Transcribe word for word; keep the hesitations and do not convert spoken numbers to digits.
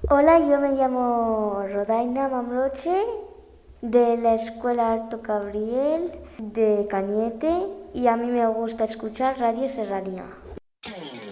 Hola, yo me llamo Rodaina Mamroche de la Escuela Alto Gabriel de Cañete y a mí me gusta escuchar Radio Serranía.